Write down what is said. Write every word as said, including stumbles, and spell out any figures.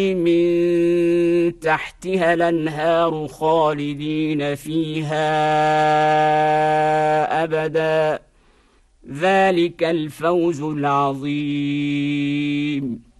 من تحتها الأنهار خالدين فيها أبدا ذلك الفوز العظيم.